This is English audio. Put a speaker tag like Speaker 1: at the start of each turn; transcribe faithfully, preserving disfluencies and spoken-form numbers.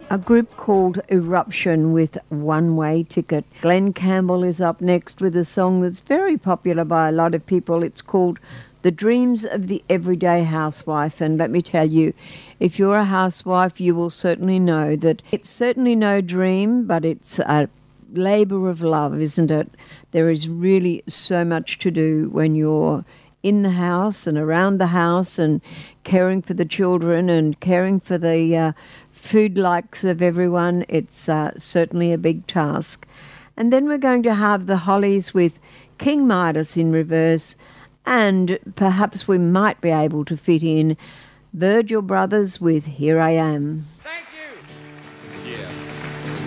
Speaker 1: A group called Eruption with One Way Ticket. Glenn Campbell is up next with a song that's very popular by a lot of people. It's called The Dreams of the Everyday Housewife. And let me tell you, if you're a housewife, you will certainly know that it's certainly no dream, but it's a labour of love, isn't it? There is really so much to do when you're in the house and around the house and caring for the children and caring for the uh, food likes of everyone. It's uh, certainly a big task. And then we're going to have the Hollies with King Midas in reverse, and perhaps we might be able to fit in Virgil Brothers with Here I Am.